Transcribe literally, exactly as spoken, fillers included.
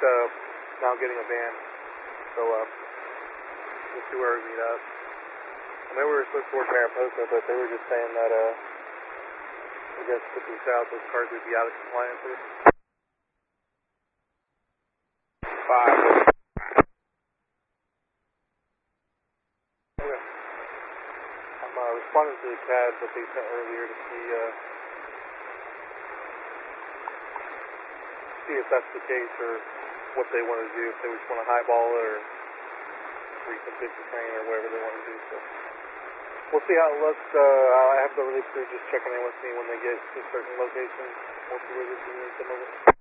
uh, now getting a van. So uh, we'll see where we meet up. I know we were supposed to work Mariposa, but they were just saying that uh, I guess fifty south, those cars would be out of compliance. Five. Okay. I'm uh, responding to the C A D that they sent earlier to see uh, see if that's the case or what they want to do, if they just want to highball it or reconfigure the train or whatever they want to do. So we'll see how it looks. Uh, I have the relief crew just checking in with me when they get to certain locations. We'll see where this is.